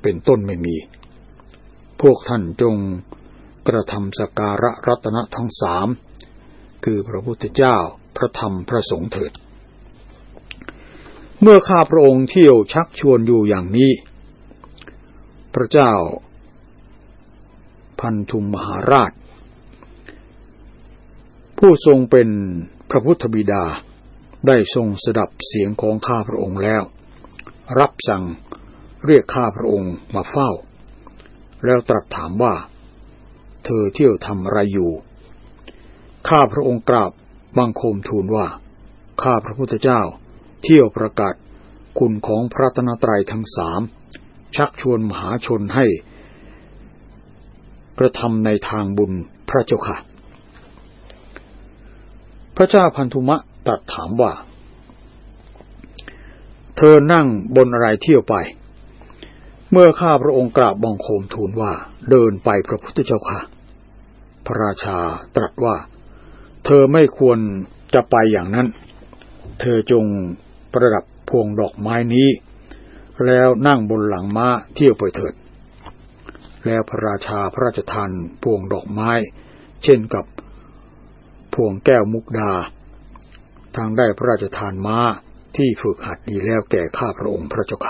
เป็นต้นไม่มีพวกท่านจงกระทำสักการะรัตนะทั้งสามคือพระพุทธเจ้าพระธรรมพระสงฆ์เถิดเมื่อข้าพระองค์เที่ยวชักชวนอยู่อย่างนี้พระเจ้าพันธุมมหาราชผู้ทรงเป็นพระพุทธบิดาได้ทรงสดับเสียงของข้าพระองค์แล้วรับสั่งเรียกข้าพระองค์มาเฝ้าแล้วตรัสถามว่าเธอเที่ยวทำอะไรอยู่ข้าพระองค์กราบบังคมทูลว่าข้าพระพุทธเจ้าเที่ยวประกาศคุณของพระรัตนตรัยทั้งสามชักชวนมหาชนให้กระทำในทางบุญพระเจ้าค่ะพระเจ้าพันธุมะตรัสถามว่าเธอนั่งบนอะไรเที่ยวไปเมื่อข้าพระองค์กราบบังคมทูลว่าเดินไปพระพุทธเจ้าค่ะพระราชาตรัสว่าเธอไม่ควรจะไปอย่างนั้นเธอจงประดับพวงดอกไม้นี้แล้วนั่งบนหลังม้าเที่ยวไปเถิดแล้วพระราชาพระราชทานพวงดอกไม้เช่นกับพวงแก้วมุกดาทางได้พระราชทานม้าที่ฝึกหัดดีแล้วแก่ข้าพระองค์พระเจ้าค่ะ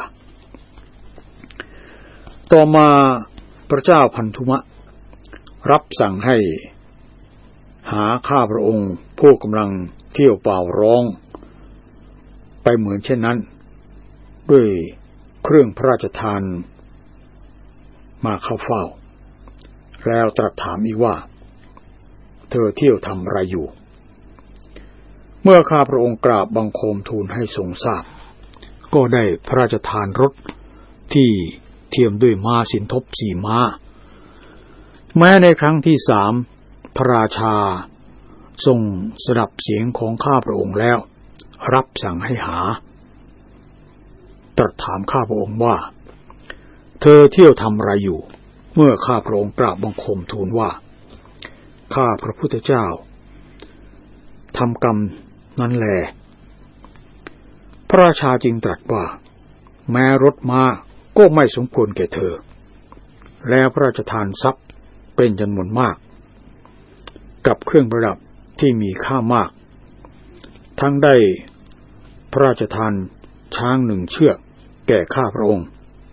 ต่อมาพระเจ้าพันธุมะรับสั่งให้หาข้าพระองค์ผู้กำลังเที่ยวเป่าร้องไปเหมือนเช่นนั้นด้วยเครื่องพระราชทานมาเข้าเฝ้าแล้วตรัสถามอีกว่าเธอเที่ยวทำอะไรอยู่เมื่อข้าพระองค์กราบบังคมทูลให้ทรงทราบก็ได้พระราชทานรถที่เทียมด้วยม้าสินทบ4 ม้าแม้ในครั้งที่3พระราชาทรงสดับเสียงของข้าพระองค์แล้วรับสั่งให้หาตรัสถามข้าพระองค์ว่าเธอเที่ยวทำอะไรอยู่เมื่อข้าพระองค์กราบบังคมทูลว่าข้าพระพุทธเจ้าทำกรรมนั้นแลพระราชาจึงตรัสว่าแม้รถม้าก็ไม่สมควรแก่เธอแล้วพระราชทานทรัพย์เป็นจำนวนมากกับเครื่องประดับที่มีค่ามากทั้งได้พระราชทานช้าง1 เชือกแก่ข้าพระองค์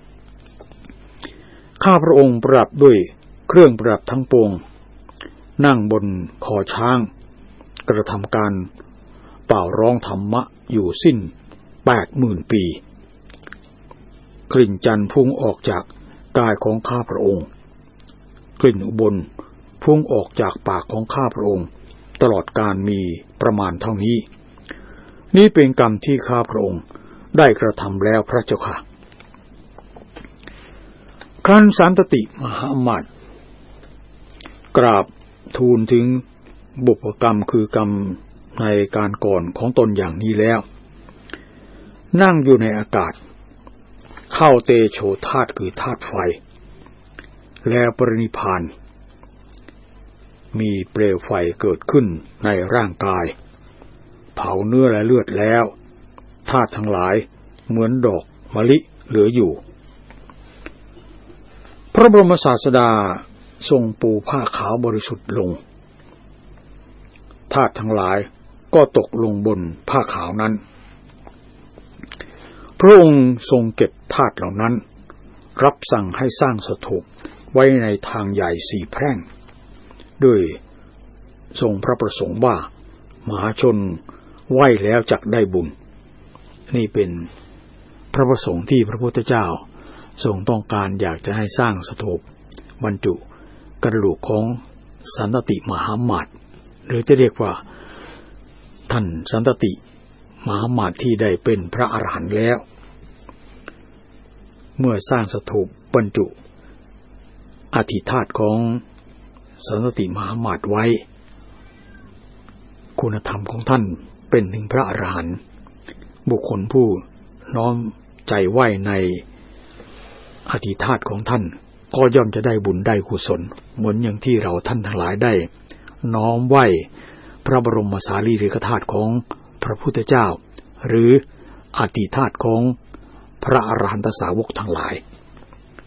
ข้าพระองค์ประดับด้วยเครื่องประดับทั้งปวงนั่งบนคอช้างกระทำการเป่าร้องธรรมะอยู่สิ้น 80,000 ปีกลิ่นจันทร์พุ่งออกจากกายของข้าพระองค์กลิ่นอุบลพุ่งออกจากปากของข้าพระองค์ตลอดการมีประมาณเท่านี้นี่เป็นกรรมที่ข้าพระองค์ได้กระทำแล้วพระเจ้าค่ะครั้นสันตติมหาอมาตย์กราบทูลถึงบุพกรรมคือกรรมในการก่อนของตนอย่างนี้แล้วนั่งอยู่ในอากาศเข้าเตโชธาตุคือธาตุไฟแล้วปรินิพพานมีเปลวไฟเกิดขึ้นในร่างกายเผาเนื้อและเลือดแล้วธาตุทั้งหลายเหมือนดอกมะลิเหลืออยู่พระบรมศาสดาทรงปูผ้าขาวบริสุทธิ์ลงธาตุทั้งหลายก็ตกลงบนผ้าขาวนั้นพระองค์ทรงเก็บธาตุเหล่านั้นรับสั่งให้สร้างสถูปไว้ในทางใหญ่4 แพร่งด้วยทรงพระประสงค์ว่ามหาชนไหว้แล้วจักได้บุญนี่เป็นพระประสงค์ที่พระพุทธเจ้าทรงต้องการอยากจะให้สร้างสถูปบรรจุกระดูกของสันตติมหามาตย์หรือจะเรียกว่าท่านสันตติมหามาตย์ที่ได้เป็นพระอรหันต์แล้วเมื่อสร้างสถูปบรรจุอธิธาตุของสันตติมหามาตย์ไว้คุณธรรมของท่านเป็นถึงพระอรหันต์บุคคลผู้น้อมใจไหว้ในอธิธาตุของท่านก็ย่อมจะได้บุญได้กุศลเหมือนอย่างที่เราท่านทั้งหลายได้น้อมไหว้พระบรมสารีริกธาตุของพระพุทธเจ้าหรืออธิธาตุของพระอรหันตสาวกทั้งหลาย